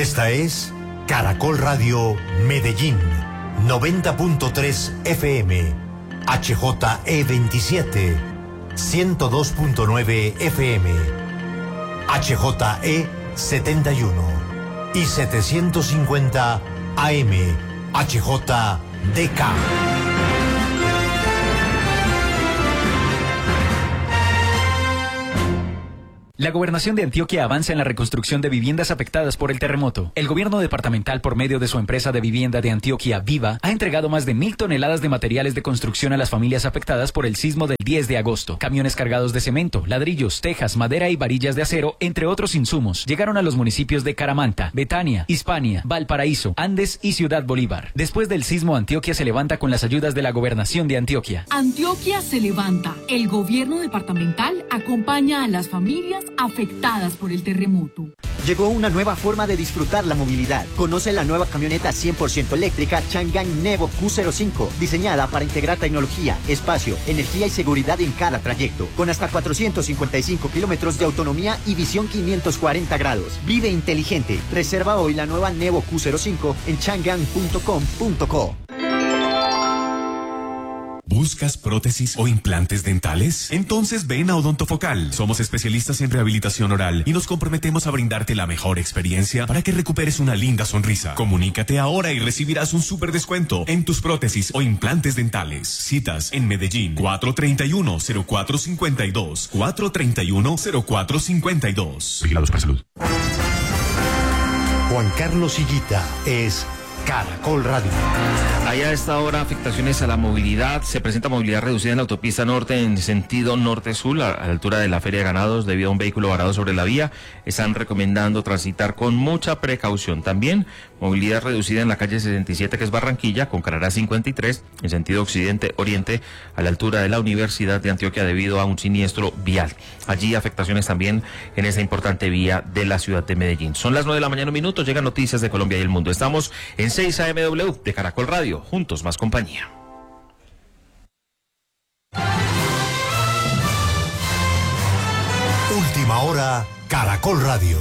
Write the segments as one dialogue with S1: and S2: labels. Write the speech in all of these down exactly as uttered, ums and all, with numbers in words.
S1: Esta es Caracol Radio Medellín, noventa punto tres F M, H J E veintisiete, ciento dos punto nueve F M, H J E setenta y uno y setecientos cincuenta A M, H J D K.
S2: La Gobernación de Antioquia avanza en la reconstrucción de viviendas afectadas por el terremoto. El gobierno departamental, por medio de su empresa de vivienda de Antioquia, Viva, ha entregado más de mil toneladas de materiales de construcción a las familias afectadas por el sismo del diez de agosto. Camiones cargados de cemento, ladrillos, tejas, madera y varillas de acero, entre otros insumos, llegaron a los municipios de Caramanta, Betania, Hispania, Valparaíso, Andes y Ciudad Bolívar. Después del sismo, Antioquia se levanta con las ayudas de la Gobernación de Antioquia.
S3: Antioquia se levanta. El gobierno departamental acompaña a las familias afectadas por el terremoto.
S4: Llegó una nueva forma de disfrutar la movilidad. Conoce la nueva camioneta cien por ciento eléctrica Changan Nevo Q cero cinco, diseñada para integrar tecnología, espacio, energía y seguridad en cada trayecto, con hasta cuatrocientos cincuenta y cinco kilómetros de autonomía y visión quinientos cuarenta grados. Vive inteligente. Reserva hoy la nueva Nevo Q cero cinco en changan punto com punto co.
S5: ¿Buscas prótesis o implantes dentales? Entonces ven a Odontofocal. Somos especialistas en rehabilitación oral y nos comprometemos a brindarte la mejor experiencia para que recuperes una linda sonrisa. Comunícate ahora y recibirás un súper descuento en tus prótesis o implantes dentales. Citas en Medellín, cuatro treinta y uno, cero cuatro cincuenta y dos, cuatro treinta y uno, cero cuatro cincuenta y dos.
S1: Vigilados para salud. Juan Carlos Higuita es Caracol Radio.
S6: Allá a esta hora, afectaciones a la movilidad. Se presenta movilidad reducida en la autopista norte en sentido norte-sur, a, a la altura de la Feria de Ganados, debido a un vehículo varado sobre la vía. Están recomendando transitar con mucha precaución. También movilidad reducida en la calle sesenta y siete, que es Barranquilla, con Carrera cincuenta y tres, en sentido occidente-oriente, a la altura de la Universidad de Antioquia, debido a un siniestro vial. Allí afectaciones también en esa importante vía de la ciudad de Medellín. Son las nueve de la mañana, un minuto. Llegan noticias de Colombia y el mundo. Estamos en seis A M W de Caracol Radio, juntos más compañía.
S1: Última hora, Caracol Radio.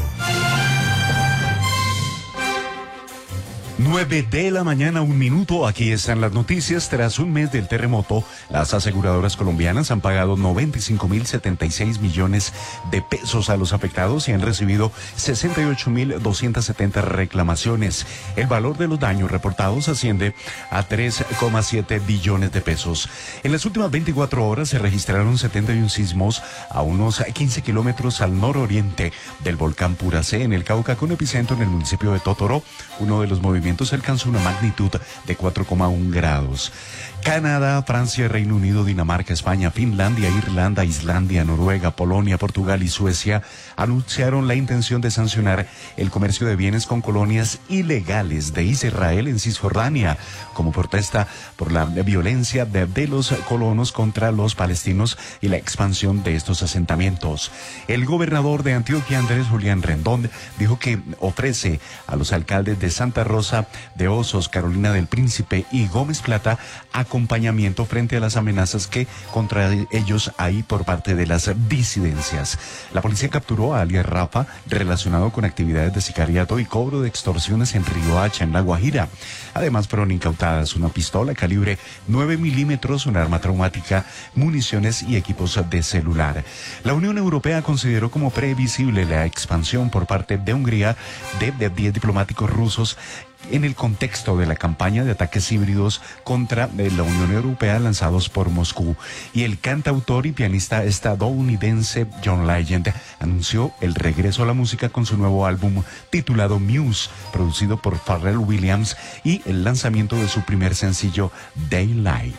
S7: nueve de la mañana, un minuto. Aquí están las noticias. Tras un mes del terremoto, las aseguradoras colombianas han pagado noventa y cinco mil setenta y seis millones de pesos a los afectados y han recibido sesenta y ocho mil doscientas setenta reclamaciones. El valor de los daños reportados asciende a tres coma siete billones de pesos. En las últimas veinticuatro horas se registraron setenta y uno sismos a unos quince kilómetros al nororiente del volcán Puracé, en el Cauca, con epicentro en el municipio de Totoro. Uno de los movimientos alcanzó una magnitud de cuatro coma uno grados. Canadá, Francia, Reino Unido, Dinamarca, España, Finlandia, Irlanda, Islandia, Noruega, Polonia, Portugal y Suecia anunciaron la intención de sancionar el comercio de bienes con colonias ilegales de Israel en Cisjordania, como protesta por la violencia de, de los colonos contra los palestinos y la expansión de estos asentamientos. El gobernador de Antioquia, Andrés Julián Rendón, dijo que ofrece a los alcaldes de Santa Rosa de Osos, Carolina del Príncipe y Gómez Plata acompañamiento frente a las amenazas que contra ellos hay por parte de las disidencias. La policía capturó a alias Rafa, relacionado con actividades de sicariato y cobro de extorsiones en Riohacha, en La Guajira. Además, fueron incautadas una pistola calibre nueve milímetros, un arma traumática, municiones y equipos de celular. La Unión Europea consideró como previsible la expansión por parte de Hungría de, de diez diplomáticos rusos en el contexto de la campaña de ataques híbridos contra la Unión Europea lanzados por Moscú. Y el cantautor y pianista estadounidense John Legend anunció el regreso a la música con su nuevo álbum titulado Muse, producido por Pharrell Williams, y el lanzamiento de su primer sencillo Daylight.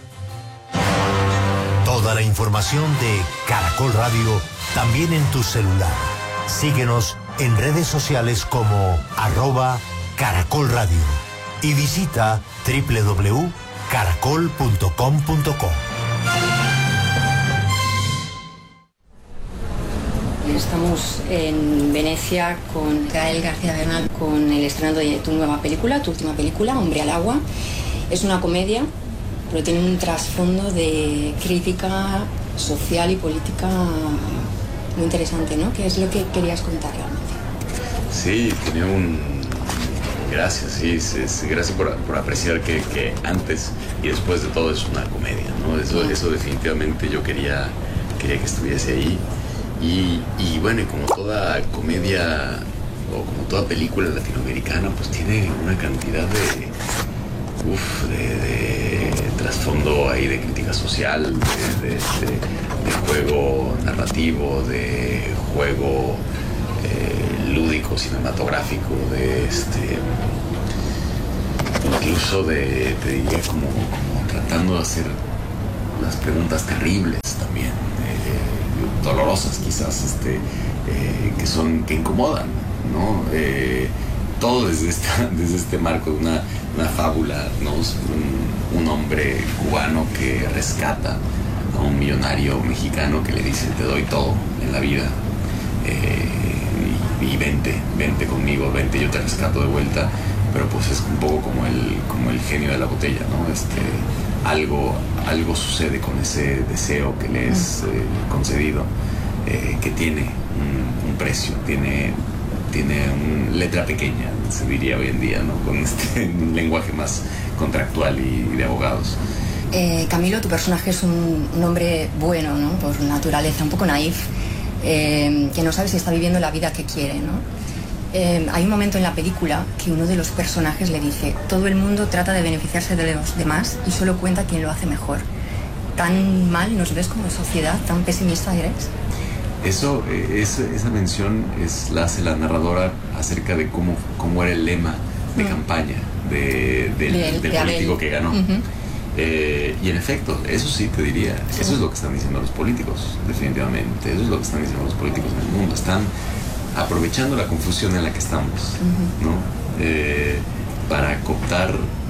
S1: Toda la información de Caracol Radio también en tu celular. Síguenos en redes sociales como arroba Caracol Radio y visita doble u doble u doble u punto caracol punto com punto co.
S8: Estamos en Venecia con Gael García Bernal con el estreno de tu nueva película, tu última película, Hombre al agua. Es una comedia, pero tiene un trasfondo de crítica social y política muy interesante, ¿no? ¿Qué es lo que querías contar realmente?
S9: Sí, tiene un... Gracias, sí, es, es, gracias por, por apreciar que, que antes y después de todo es una comedia, ¿no? Eso, eso definitivamente yo quería, quería que estuviese ahí. Y, y bueno, y como toda comedia o como toda película latinoamericana, pues tiene una cantidad de... Uf, de, de trasfondo ahí de crítica social, de, de, de, de juego narrativo, de juego eh, lúdico, cinematográfico, de este, incluso de, te diría como, como tratando de hacer unas preguntas terribles también, eh, dolorosas quizás, este, eh, que son, que incomodan, ¿no? Eh, todo desde, esta, desde este marco de una, una fábula, ¿no? Un, un hombre cubano que rescata a un millonario mexicano que le dice: te doy todo en la vida, eh, y, y vente, vente conmigo, vente, yo te rescato de vuelta. Pero pues es un poco como el, como el genio de la botella, ¿no? Este, algo, algo sucede con ese deseo que le es eh, concedido, eh, que tiene un, un precio, tiene... tiene una letra pequeña, se diría hoy en día, ¿no? Con este un lenguaje más contractual y de abogados.
S8: Eh, Camilo, tu personaje es un, un hombre bueno, ¿no? Por naturaleza, un poco naif, eh, que no sabe si está viviendo la vida que quiere, ¿no? Eh, hay un momento en la película que uno de los personajes le dice: todo el mundo trata de beneficiarse de los demás y solo cuenta quien lo hace mejor. ¿Tan mal nos ves como sociedad? ¿Tan pesimista eres?
S9: Eso, es, esa mención es, la hace la narradora acerca de cómo, cómo era el lema de mm. campaña de, del, de, del de político Abel. que ganó. Uh-huh. Eh, y en efecto, eso sí te diría, sí. Eso es lo que están diciendo los políticos, definitivamente. Eso es lo que están diciendo los políticos en el mundo. Están aprovechando la confusión en la que estamos, uh-huh. ¿no? Eh, para cooptar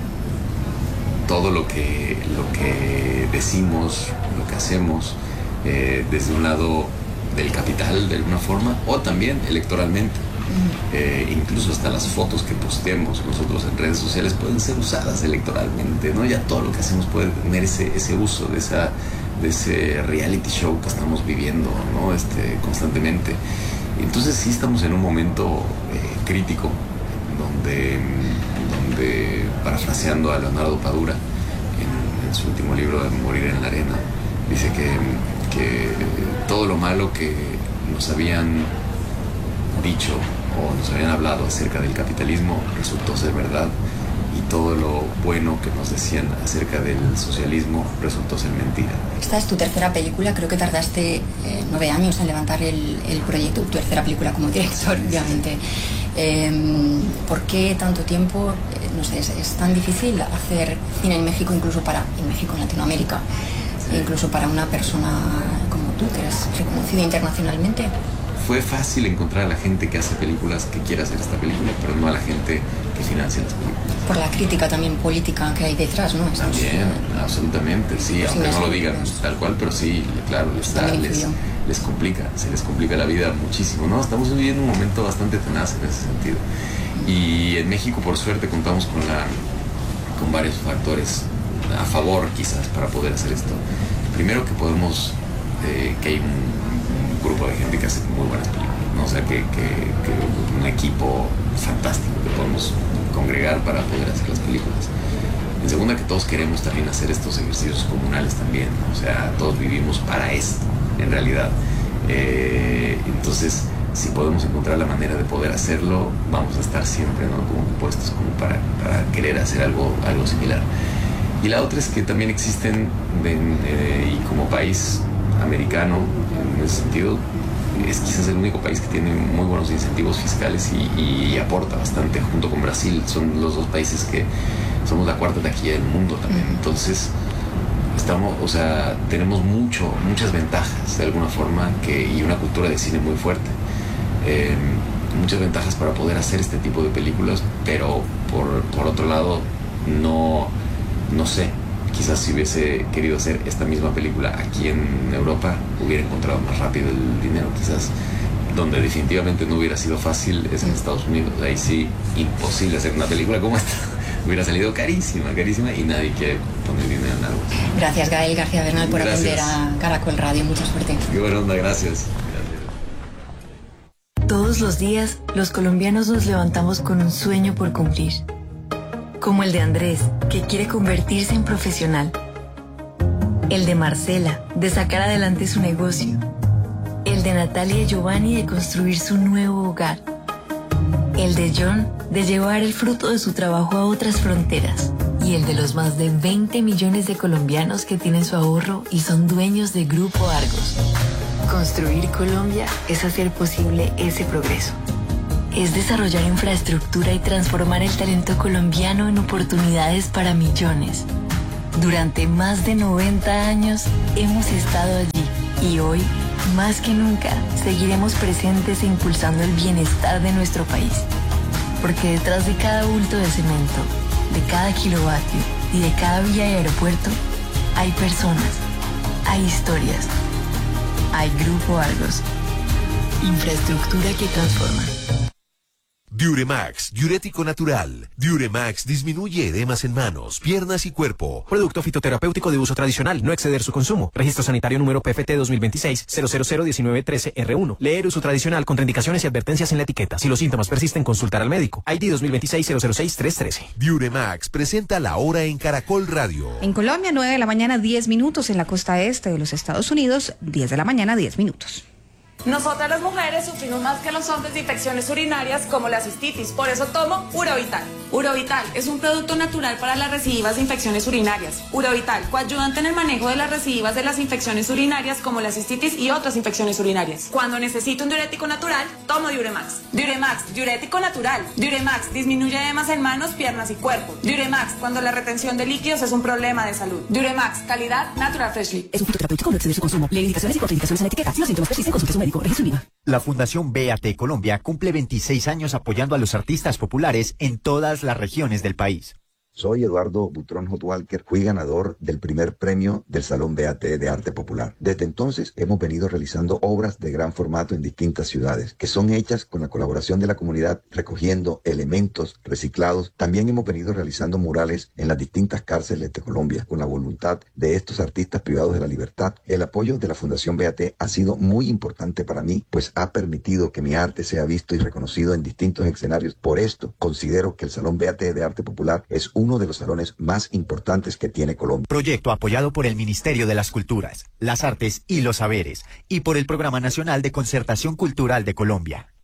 S9: todo lo que, lo que decimos, lo que hacemos, eh, desde un lado del capital de alguna forma, o también electoralmente. Eh, incluso hasta las fotos que postemos nosotros en redes sociales pueden ser usadas electoralmente, ¿no? Ya todo lo que hacemos puede tener ese, ese uso de, esa, de ese reality show que estamos viviendo, ¿no? Este, constantemente. Entonces sí estamos en un momento eh, crítico donde, donde, parafraseando a Leonardo Padura en, en su último libro de Morir en la arena, dice que que todo lo malo que nos habían dicho o nos habían hablado acerca del capitalismo resultó ser verdad, y todo lo bueno que nos decían acerca del socialismo resultó ser mentira.
S8: Esta es tu tercera película, creo que tardaste eh, nueve años en levantar el, el proyecto, tu tercera película como director, sí, obviamente. Sí. Eh, ¿Por qué tanto tiempo? Eh, no sé, es, es tan difícil hacer cine en México, incluso para, en México, en Latinoamérica. Sí. Incluso para una persona como tú, que eres reconocida internacionalmente.
S9: Fue fácil encontrar a la gente que hace películas que quiera hacer esta película, pero no a la gente que financia las películas.
S8: Por la crítica también política que hay detrás, ¿no? Estos,
S9: también, eh, absolutamente, sí, pues aunque no lo digan tal cual, pero sí, claro, les, da, les, les complica, se les complica la vida muchísimo, ¿no? Estamos viviendo un momento bastante tenaz en ese sentido. Y en México, por suerte, contamos con, la, con varios factores a favor quizás para poder hacer esto. Primero, que podemos, eh, que hay un, un grupo de gente que hace muy buenas películas, ¿no? O sea, que, que, que un equipo fantástico que podemos congregar para poder hacer las películas. En segunda, que todos queremos también hacer estos ejercicios comunales también, ¿no? O sea, todos vivimos para esto, en realidad. Eh, entonces, si podemos encontrar la manera de poder hacerlo, vamos a estar siempre, ¿no? Como puestos como para, para querer hacer algo, algo similar. Y la otra es que también existen, de, eh, y como país americano, en ese sentido, es quizás el único país que tiene muy buenos incentivos fiscales y, y, y aporta bastante, junto con Brasil. Son los dos países que somos la cuarta taquilla del mundo también. Entonces, estamos, o sea, tenemos mucho, muchas ventajas de alguna forma, que, y una cultura de cine muy fuerte. Eh, muchas ventajas para poder hacer este tipo de películas, pero por, por otro lado, no... No sé, quizás si hubiese querido hacer esta misma película aquí en Europa, hubiera encontrado más rápido el dinero, quizás. Donde definitivamente no hubiera sido fácil es en Estados Unidos. Ahí sí, imposible hacer una película como esta. Hubiera salido carísima, carísima, y nadie quiere poner dinero en algo.
S8: Gracias, Gael García Bernal, por
S9: gracias.
S8: atender a Caracol Radio. Mucha suerte.
S9: Qué buena onda, gracias.
S10: Todos los días, los colombianos nos levantamos con un sueño por cumplir. Como el de Andrés, que quiere convertirse en profesional. El de Marcela, de sacar adelante su negocio. El de Natalia y Giovanni, de construir su nuevo hogar. El de John, de llevar el fruto de su trabajo a otras fronteras. Y el de los más de veinte millones de colombianos que tienen su ahorro y son dueños de Grupo Argos. Construir Colombia es hacer posible ese progreso. Es desarrollar infraestructura y transformar el talento colombiano en oportunidades para millones. Durante más de noventa años hemos estado allí y hoy, más que nunca, seguiremos presentes e impulsando el bienestar de nuestro país. Porque detrás de cada bulto de cemento, de cada kilovatio y de cada vía y aeropuerto, hay personas, hay historias, hay Grupo Argos. Infraestructura que transforma.
S11: Diuremax, diurético natural. Diuremax disminuye edemas en manos, piernas y cuerpo.
S12: Producto fitoterapéutico de uso tradicional, no exceder su consumo. Registro sanitario número P F T dos mil veintiséis cero cero cero diecinueve trece R uno. Leer uso tradicional, contraindicaciones y advertencias en la etiqueta. Si los síntomas persisten, consultar al médico. I D dos mil veintiséis cero cero seis tres trece.
S11: Diuremax presenta la hora en Caracol Radio.
S13: En Colombia, nueve de la mañana, diez minutos. En la costa este de los Estados Unidos, diez de la mañana, diez minutos.
S14: Nosotras las mujeres sufrimos más que los hombres de infecciones urinarias como la cistitis, por eso tomo Urovital. Urovital es un producto natural para las recidivas de infecciones urinarias. Urovital, coayudante en el manejo de las recidivas de las infecciones urinarias como la cistitis y otras infecciones urinarias. Cuando necesito un diurético natural, tomo Diuremax. Diuremax, diurético natural. Diuremax disminuye edemas en manos, piernas y cuerpo. Diuremax, cuando la retención de líquidos es un problema de salud. Diuremax, calidad Natural Freshly.
S15: Es un fitoterapéutico, no exceder su consumo. Lee indicaciones y contraindicaciones en la etiqueta. Si los síntomas persisten, consulte a su médico.
S4: La Fundación B A T Colombia cumple veintiséis años apoyando a los artistas populares en todas las regiones del país.
S16: Soy Eduardo Butrón Hot Walker, fui ganador del primer premio del Salón B A T de Arte Popular. Desde entonces hemos venido realizando obras de gran formato en distintas ciudades, que son hechas con la colaboración de la comunidad, recogiendo elementos reciclados. También hemos venido realizando murales en las distintas cárceles de Colombia, con la voluntad de estos artistas privados de la libertad. El apoyo de la Fundación B A T ha sido muy importante para mí, pues ha permitido que mi arte sea visto y reconocido en distintos escenarios. Por esto, considero que el Salón B A T de Arte Popular es un uno de los salones más importantes que tiene Colombia.
S4: Proyecto apoyado por el Ministerio de las Culturas, las Artes y los Saberes y por el Programa Nacional de Concertación Cultural de Colombia.